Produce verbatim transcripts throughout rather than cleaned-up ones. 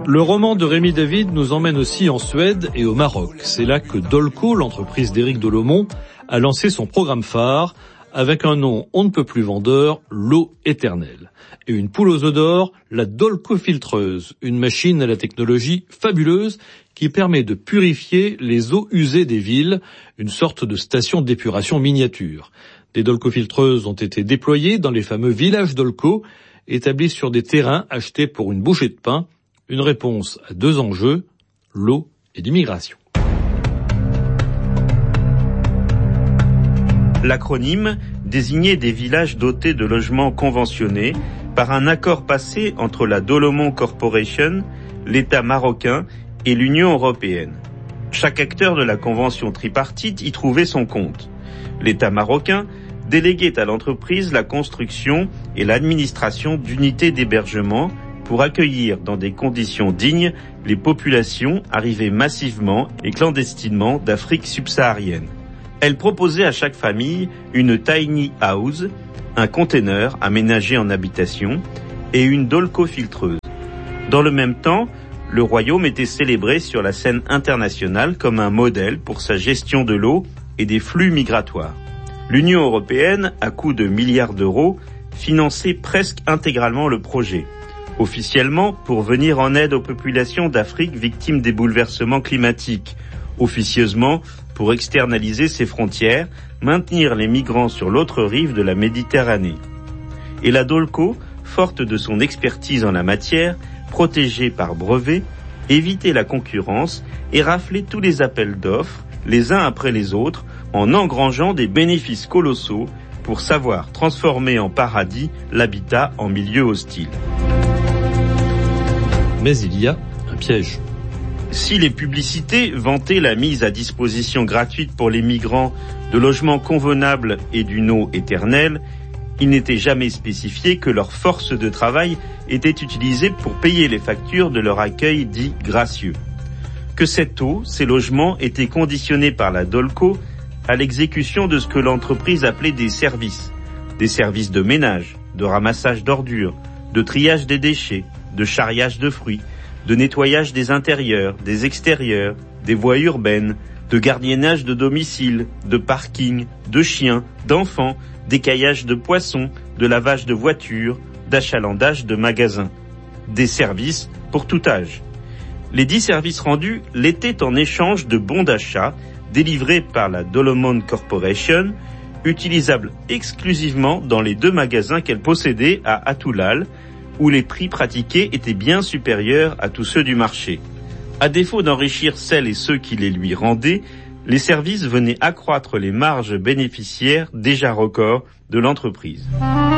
Le roman de Rémi David nous emmène aussi en Suède et au Maroc. C'est là que Dolco, l'entreprise d'Éric Dolomont, a lancé son programme phare avec un nom on ne peut plus vendeur, l'eau éternelle. Et une poule aux œufs d'or, la Dolco filtreuse, une machine à la technologie fabuleuse qui permet de purifier les eaux usées des villes, une sorte de station d'épuration miniature. Des Dolco filtreuses ont été déployées dans les fameux villages Dolco, établis sur des terrains achetés pour une bouchée de pain. Une réponse à deux enjeux, l'eau et l'immigration. L'acronyme désignait des villages dotés de logements conventionnés par un accord passé entre la Dolomont Corporation, l'État marocain et l'Union européenne. Chaque acteur de la convention tripartite y trouvait son compte. L'État marocain déléguait à l'entreprise la construction et l'administration d'unités d'hébergement pour accueillir dans des conditions dignes les populations arrivées massivement et clandestinement d'Afrique subsaharienne. Elle proposait à chaque famille une tiny house, un container aménagé en habitation et une Dolco filtreuse. Dans le même temps, le royaume était célébré sur la scène internationale comme un modèle pour sa gestion de l'eau et des flux migratoires. L'Union européenne, à coût de milliards d'euros, finançait presque intégralement le projet. Officiellement, pour venir en aide aux populations d'Afrique victimes des bouleversements climatiques. Officieusement, pour externaliser ses frontières, maintenir les migrants sur l'autre rive de la Méditerranée. Et la Dolco, forte de son expertise en la matière, protégée par brevet, évitait la concurrence et raflait tous les appels d'offres, les uns après les autres, en engrangeant des bénéfices colossaux pour savoir transformer en paradis l'habitat en milieu hostile. Mais il y a un piège. Si les publicités vantaient la mise à disposition gratuite pour les migrants de logements convenables et d'une eau éternelle, il n'était jamais spécifié que leur force de travail était utilisée pour payer les factures de leur accueil dit gracieux. Que cette eau, ces logements, étaient conditionnés par la Dolco à l'exécution de ce que l'entreprise appelait des services. Des services de ménage, de ramassage d'ordures, de triage des déchets, de charriage de fruits, de nettoyage des intérieurs, des extérieurs, des voies urbaines, de gardiennage de domicile, de parking, de chiens, d'enfants, d'écaillage de poissons, de lavage de voitures, d'achalandage de magasins. Des services pour tout âge. Les dix services rendus l'étaient en échange de bons d'achat délivrés par la Dolomont Corporation, utilisables exclusivement dans les deux magasins qu'elle possédait à Atoulal, où les prix pratiqués étaient bien supérieurs à tous ceux du marché. À défaut d'enrichir celles et ceux qui les lui rendaient, les services venaient accroître les marges bénéficiaires déjà records de l'entreprise.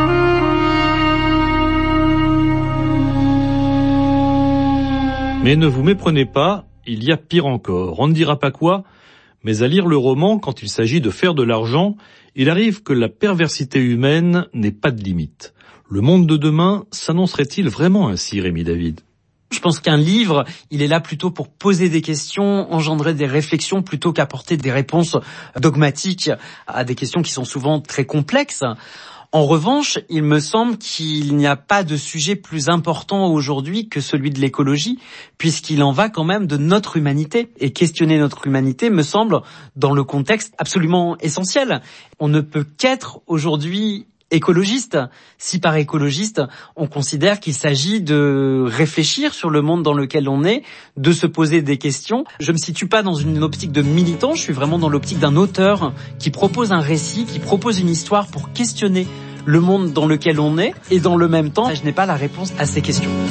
Mais ne vous méprenez pas, il y a pire encore. On ne dira pas quoi, mais à lire le roman, quand il s'agit de faire de l'argent, il arrive que la perversité humaine n'ait pas de limite. Le monde de demain s'annoncerait-il vraiment ainsi, Rémi David ? Je pense qu'un livre, il est là plutôt pour poser des questions, engendrer des réflexions plutôt qu'apporter des réponses dogmatiques à des questions qui sont souvent très complexes. En revanche, il me semble qu'il n'y a pas de sujet plus important aujourd'hui que celui de l'écologie, puisqu'il en va quand même de notre humanité. Et questionner notre humanité me semble, dans le contexte, absolument essentiel. On ne peut qu'être aujourd'hui écologiste, si par écologiste, on considère qu'il s'agit de réfléchir sur le monde dans lequel on est, de se poser des questions. Je me situe pas dans une optique de militant, je suis vraiment dans l'optique d'un auteur qui propose un récit, qui propose une histoire pour questionner le monde dans lequel on est, et dans le même temps, je n'ai pas la réponse à ces questions.